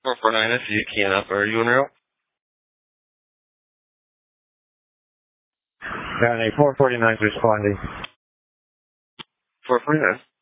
449, I see you keying up. Are you en route? Got a 449's responding. 449.